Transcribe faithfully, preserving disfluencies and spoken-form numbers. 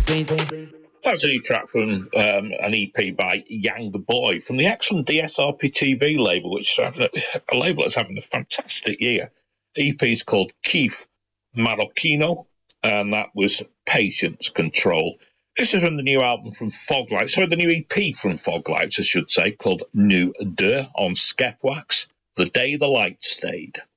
That's a new track from um, an E P by Young Boy from the excellent D S R P T V label, which is having a, a label that's having a fantastic year. E P is called Keith Marocchino, and that was Patience Control. This is from the new album from Foglights, sorry, the new E P from Foglights, I should say, called New De on Skepwax, The Day the Light Stayed.